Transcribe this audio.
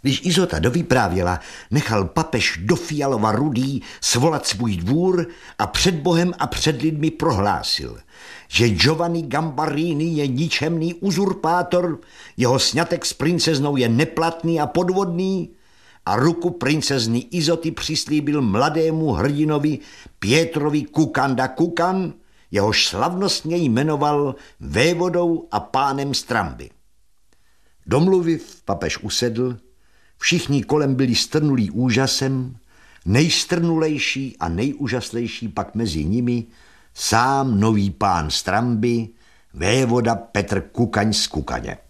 Když Izota dovyprávěla, nechal papež do Fialova Rudý svolat svůj dvůr a před Bohem a před lidmi prohlásil, že Giovanni Gambarini je ničemný uzurpátor, jeho sňatek s princeznou je neplatný a podvodný a ruku princezny Izoty přislíbil mladému hrdinovi Pietrovi Kukanda Kukan, jehož slavnostně jmenoval vévodou a pánem Stramby. Domluviv, papež usedl, všichni kolem byli strnulí úžasem, nejstrnulejší a nejúžaslejší pak mezi nimi sám nový pán Stramby, vévoda Petr Kukaň z Kukaně.